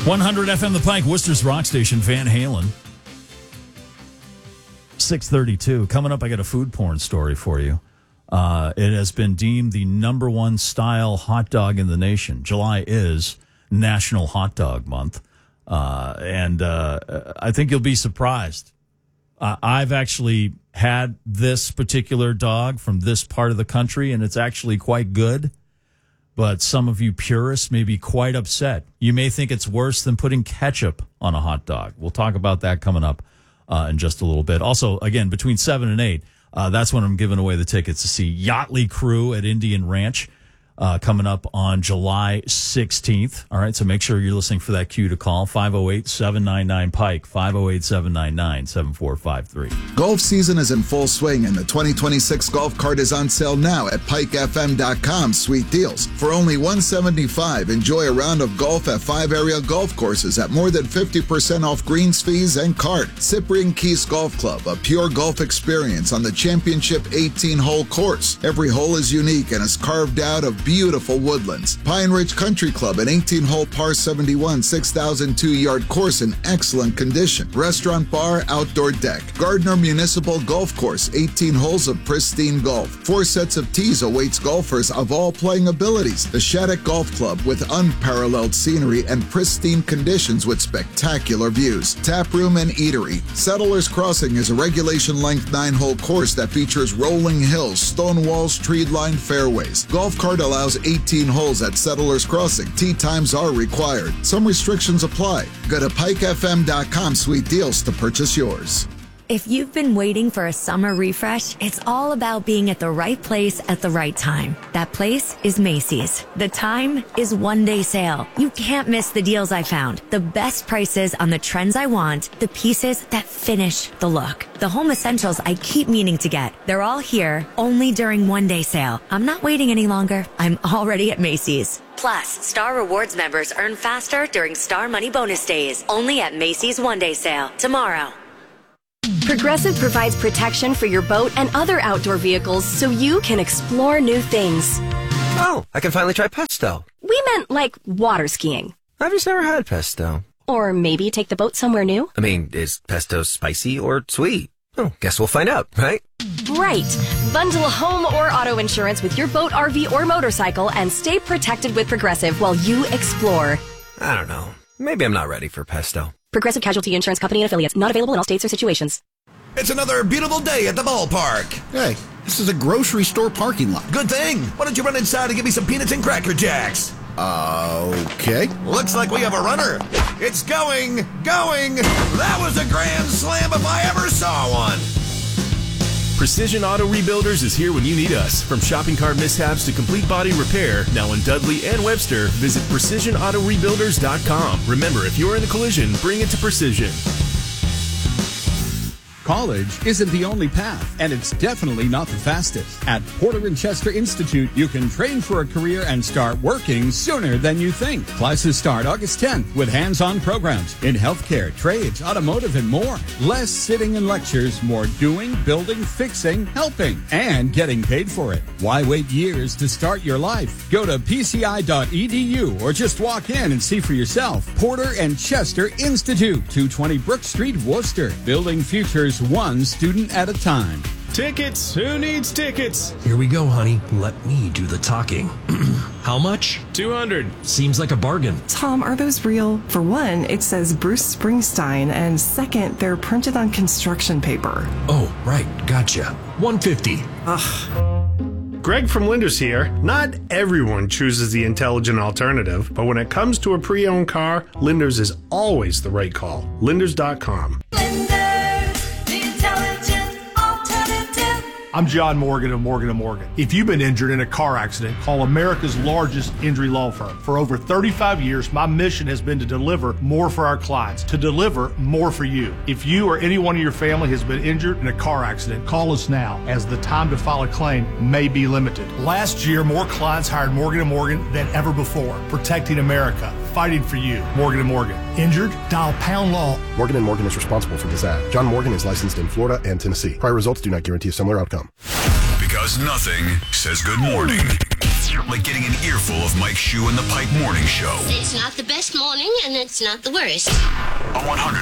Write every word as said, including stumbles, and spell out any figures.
one hundred F M The Pike, Worcester's rock station, Van Halen. six thirty-two. Coming up, I got a food porn story for you. Uh, it has been deemed the number one style hot dog in the nation. July is National Hot Dog Month. Uh, and uh, I think you'll be surprised. Uh, I've actually had this particular dog from this part of the country, and it's actually quite good. But some of you purists may be quite upset. You may think it's worse than putting ketchup on a hot dog. We'll talk about that coming up uh, in just a little bit. Also, again, between seven and eight, uh, that's when I'm giving away the tickets to see Yachtly Crew at Indian Ranch uh, coming up on July sixteenth. All right, so make sure you're listening for that cue to call. five oh eight, seven nine nine, Pike, five oh eight, seven nine nine, seven four five three. Golf season is in full swing, and the twenty twenty-six golf cart is on sale now at Pike F M dot com. Sweet deals. For only one hundred seventy-five dollars, enjoy a round of golf at five area golf courses at more than fifty percent off greens, fees, and cart. Cyprian Keys Golf Club, a pure golf experience on the championship eighteen-hole course. Every hole is unique and is carved out of beautiful woodlands. Pine Ridge Country Club, an eighteen-hole par seventy-one, six thousand two yard course in excellent condition. Restaurant, bar, outdoor deck. Gardner Municipal Golf Course, eighteen holes of pristine golf. Four sets of tees awaits golfers of all playing abilities. The Shattuck Golf Club with unparalleled scenery and pristine conditions with spectacular views. Tap room and eatery. Settlers Crossing is a regulation-length nine-hole course that features rolling hills, stone walls, tree-lined fairways. Golf cart allows eighteen holes at Settlers Crossing. Tee times are required. Some restrictions apply. Go to Pike F M dot com sweet deals to purchase yours. If you've been waiting for a summer refresh, it's all about being at the right place at the right time. That place is Macy's. The time is one day sale. You can't miss the deals I found. The best prices on the trends I want, the pieces that finish the look. The home essentials I keep meaning to get. They're all here, only during one day sale. I'm not waiting any longer. I'm already at Macy's. Plus, Star Rewards members earn faster during Star Money Bonus Days. Only at Macy's one day sale. Tomorrow. Progressive provides protection for your boat and other outdoor vehicles so you can explore new things. Oh, I can finally try pesto. We meant like water skiing. I've just never had pesto. Or maybe take the boat somewhere new. I mean, is pesto spicy or sweet? Oh, guess we'll find out, right? Right. Bundle home or auto insurance with your boat, R V, or motorcycle and stay protected with Progressive while you explore. I don't know. Maybe I'm not ready for pesto. Progressive Casualty Insurance Company and affiliates. Not available in all states or situations. It's another beautiful day at the ballpark. Hey, this is a grocery store parking lot. Good thing. Why don't you run inside and get me some peanuts and Cracker Jacks? Uh, okay. Looks like we have a runner. It's going, going. That was a grand slam if I ever saw one. Precision Auto Rebuilders is here when you need us. From shopping cart mishaps to complete body repair, now in Dudley and Webster, visit precision auto rebuilders dot com. Remember, if you're in a collision, bring it to Precision. College isn't the only path, and it's definitely not the fastest. At Porter and Chester Institute, you can train for a career and start working sooner than you think. Classes start August tenth with hands-on programs in healthcare, trades, automotive, and more. Less sitting in lectures, more doing, building, fixing, helping, and getting paid for it. Why wait years to start your life? Go to P C I dot E D U or just walk in and see for yourself. Porter and Chester Institute, two twenty Brook Street, Worcester. Building futures one student at a time. Tickets! Who needs tickets? Here we go, honey. Let me do the talking. How much? two hundred. Seems like a bargain. Tom, are those real? For one, it says Bruce Springsteen, and second, they're printed on construction paper. Oh, right. Gotcha. one fifty. Ugh. Greg from Linders here. Not everyone chooses the intelligent alternative, but when it comes to a pre-owned car, Linders is always the right call. Linders dot com. I'm John Morgan of Morgan and Morgan. If you've been injured in a car accident, call America's largest injury law firm. For over thirty-five years, my mission has been to deliver more for our clients, to deliver more for you. If you or anyone in your family has been injured in a car accident, call us now, as the time to file a claim may be limited. Last year, more clients hired Morgan and Morgan than ever before, protecting America, fighting for you. Morgan and Morgan. Injured? Dial pound law. Morgan and Morgan is responsible for this ad. John Morgan is licensed in Florida and Tennessee. Prior results do not guarantee a similar outcome. Because nothing says good morning Like getting an earful of Mike Shue and the Pike Morning Show. It's not the best morning, and it's not the worst. On one hundred